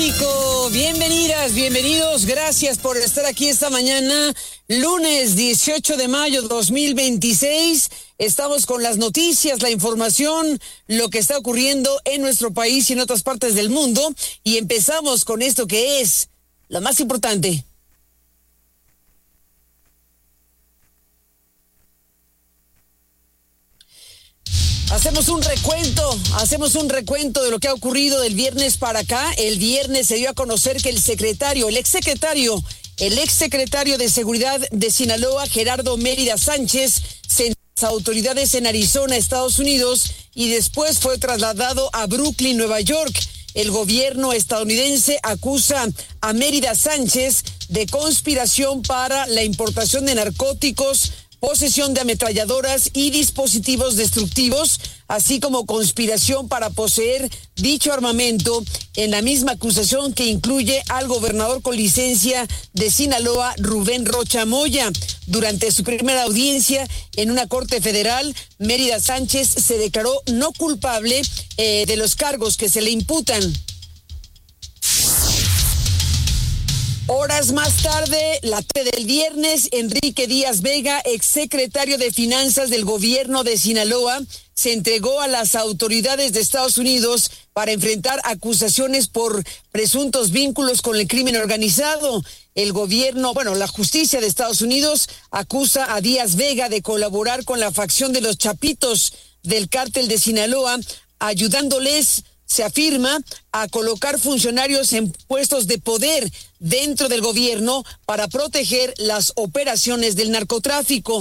México, bienvenidas, bienvenidos, gracias por estar aquí esta mañana, lunes 18 de mayo 2026, estamos con las noticias, la información, lo que está ocurriendo en nuestro país y en otras partes del mundo, y empezamos con esto que es lo más importante. Hacemos un recuento de lo que ha ocurrido del viernes para acá. El viernes se dio a conocer que el exsecretario de Seguridad de Sinaloa, Gerardo Mérida Sánchez, se entregó a las autoridades en Arizona, Estados Unidos, y después fue trasladado a Brooklyn, Nueva York. El gobierno estadounidense acusa a Mérida Sánchez de conspiración para la importación de narcóticos, posesión de ametralladoras y dispositivos destructivos, así como conspiración para poseer dicho armamento, en la misma acusación que incluye al gobernador con licencia de Sinaloa, Rubén Rocha Moya. Durante su primera audiencia en una corte federal, Mérida Sánchez se declaró no culpable de los cargos que se le imputan. Horas más tarde, la tarde del viernes, Enrique Díaz Vega, exsecretario de Finanzas del gobierno de Sinaloa, se entregó a las autoridades de Estados Unidos para enfrentar acusaciones por presuntos vínculos con el crimen organizado. La justicia de Estados Unidos acusa a Díaz Vega de colaborar con la facción de los Chapitos del cártel de Sinaloa, ayudándoles, se afirma, a colocar funcionarios en puestos de poder dentro del gobierno para proteger las operaciones del narcotráfico.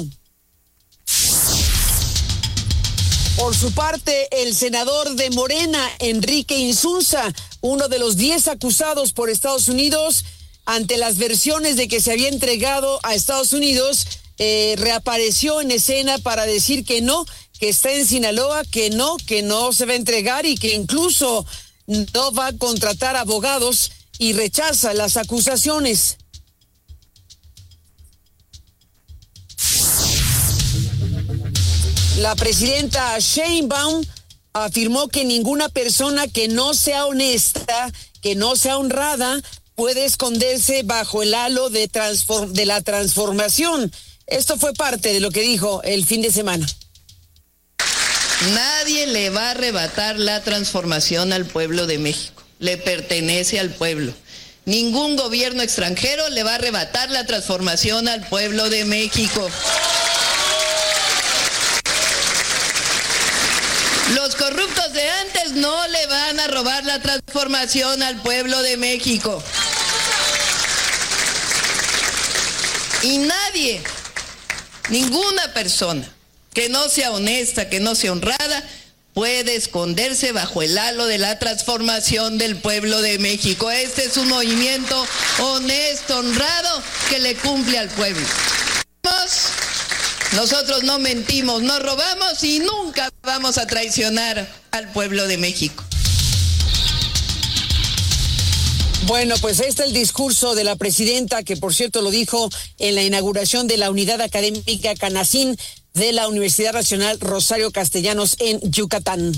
Por su parte, el senador de Morena, Enrique Insunza, uno de los 10 acusados por Estados Unidos, ante las versiones de que se había entregado a Estados Unidos, reapareció en escena para decir que no, que está en Sinaloa, que no se va a entregar y que incluso no va a contratar abogados y rechaza las acusaciones. La presidenta Sheinbaum afirmó que ninguna persona que no sea honesta, que no sea honrada, puede esconderse bajo el halo de la transformación. Esto fue parte de lo que dijo el fin de semana. Nadie le va a arrebatar la transformación al pueblo de México. Le pertenece al pueblo. Ningún gobierno extranjero le va a arrebatar la transformación al pueblo de México. Los corruptos de antes no le van a robar la transformación al pueblo de México. Y nadie, ninguna persona que no sea honesta, que no sea honrada, puede esconderse bajo el halo de la transformación del pueblo de México. Este es un movimiento honesto, honrado, que le cumple al pueblo. Nosotros no mentimos, no robamos y nunca vamos a traicionar al pueblo de México. Bueno, pues ahí está el discurso de la presidenta, que por cierto lo dijo en la inauguración de la Unidad Académica Canacín de la Universidad Nacional Rosario Castellanos en Yucatán.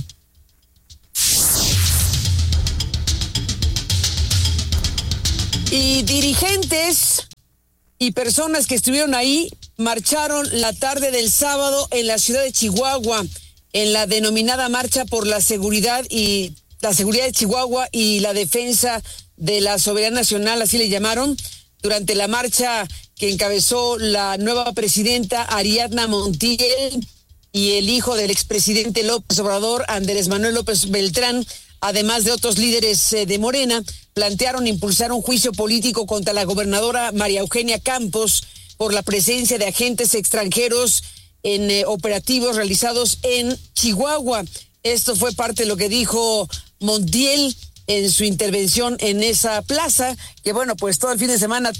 Y dirigentes y personas que estuvieron ahí marcharon la tarde del sábado en la ciudad de Chihuahua, en la denominada Marcha por la Seguridad de Chihuahua y la Defensa de la Soberanía Nacional, así le llamaron, durante la marcha que encabezó la nueva presidenta Ariadna Montiel y el hijo del expresidente López Obrador, Andrés Manuel López Beltrán, además de otros líderes de Morena, plantearon impulsar un juicio político contra la gobernadora María Eugenia Campos por la presencia de agentes extranjeros en operativos realizados en Chihuahua. Esto fue parte de lo que dijo Montiel en su intervención en esa plaza, que bueno, pues todo el fin de semana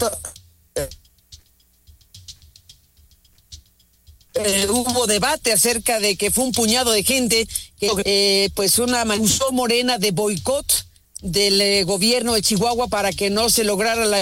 hubo debate acerca de que fue un puñado de gente que acusó Morena de boicot del gobierno de Chihuahua para que no se lograra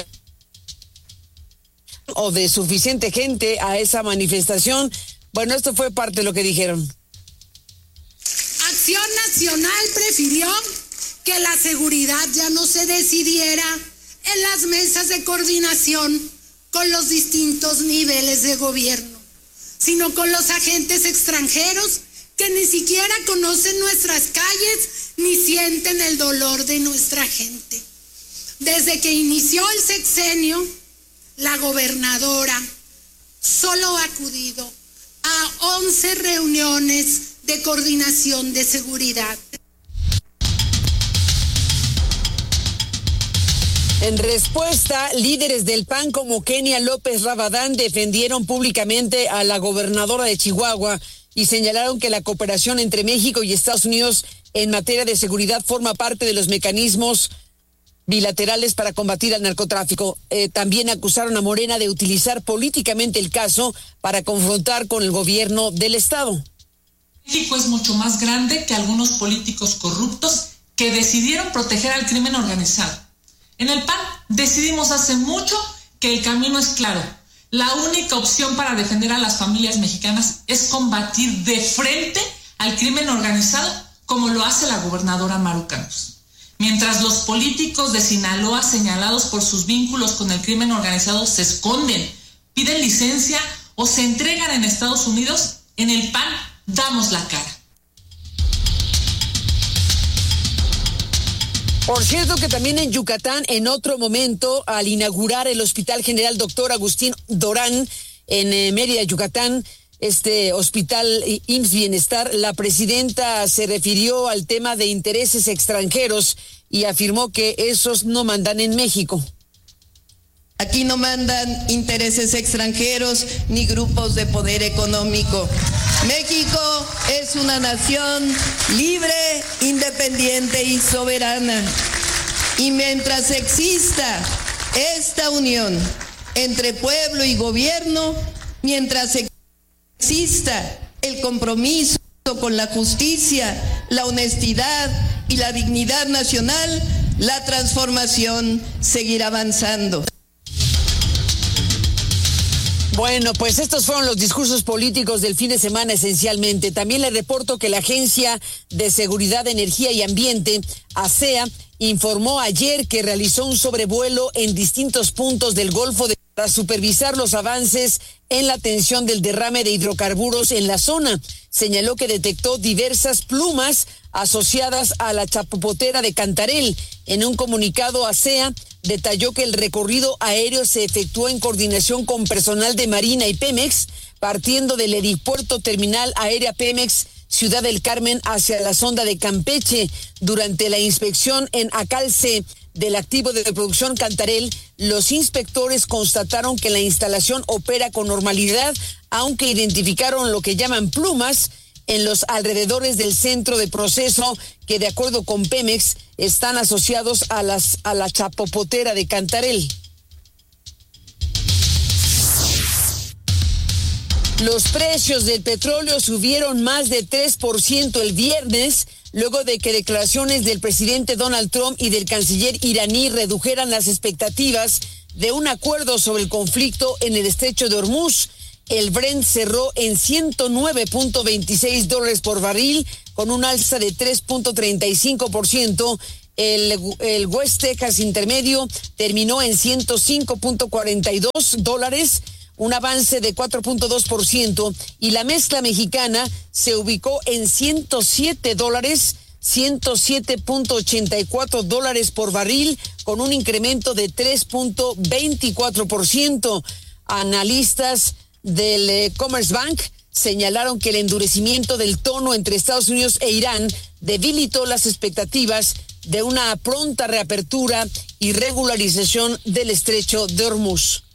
o de suficiente gente a esa manifestación. Bueno, esto fue parte de lo que dijeron. Acción Nacional prefirió que la seguridad ya no se decidiera en las mesas de coordinación con los distintos niveles de gobierno, sino con los agentes extranjeros que ni siquiera conocen nuestras calles ni sienten el dolor de nuestra gente. Desde que inició el sexenio, la gobernadora solo ha acudido a 11 reuniones de coordinación de seguridad. En respuesta, líderes del PAN como Kenia López Rabadán defendieron públicamente a la gobernadora de Chihuahua y señalaron que la cooperación entre México y Estados Unidos en materia de seguridad forma parte de los mecanismos bilaterales para combatir al narcotráfico. También acusaron a Morena de utilizar políticamente el caso para confrontar con el gobierno del estado. México es mucho más grande que algunos políticos corruptos que decidieron proteger al crimen organizado. En el PAN decidimos hace mucho que el camino es claro. La única opción para defender a las familias mexicanas es combatir de frente al crimen organizado como lo hace la gobernadora Maru Campos. Mientras los políticos de Sinaloa señalados por sus vínculos con el crimen organizado se esconden, piden licencia o se entregan en Estados Unidos, en el PAN damos la cara. Por cierto que también en Yucatán, en otro momento, al inaugurar el Hospital General Dr. Agustín Dorán en Mérida, Yucatán, este hospital IMSS Bienestar, la presidenta se refirió al tema de intereses extranjeros y afirmó que esos no mandan en México. Aquí no mandan intereses extranjeros ni grupos de poder económico. México es una nación libre, independiente y soberana. Y mientras exista esta unión entre pueblo y gobierno, mientras exista el compromiso con la justicia, la honestidad y la dignidad nacional, la transformación seguirá avanzando. Bueno, pues estos fueron los discursos políticos del fin de semana esencialmente. También les reporto que la Agencia de Seguridad de Energía y Ambiente, ASEA, informó ayer que realizó un sobrevuelo en distintos puntos del Golfo para supervisar los avances en la atención del derrame de hidrocarburos en la zona. Señaló que detectó diversas plumas asociadas a la chapopotera de Cantarell. En un comunicado, ASEA detalló que el recorrido aéreo se efectuó en coordinación con personal de Marina y Pemex, partiendo del aeropuerto Terminal Aérea Pemex Ciudad del Carmen hacia la sonda de Campeche. Durante la inspección en Acalce del activo de producción Cantarell, los inspectores constataron que la instalación opera con normalidad, aunque identificaron lo que llaman plumas en los alrededores del centro de proceso que, de acuerdo con Pemex, están asociados a la chapopotera de Cantarell. Los precios del petróleo subieron más de 3% el viernes, luego de que declaraciones del presidente Donald Trump y del canciller iraní redujeran las expectativas de un acuerdo sobre el conflicto en el estrecho de Hormuz. El Brent cerró en $109.26 por barril, con un alza de 3.35%. El West Texas intermedio terminó en $105.42, un avance de 4.2%, y la mezcla mexicana se ubicó en $107.84 por barril, con un incremento de 3.24%. Analistas del Commerce Bank señalaron que el endurecimiento del tono entre Estados Unidos e Irán debilitó las expectativas de una pronta reapertura y regularización del estrecho de Hormuz.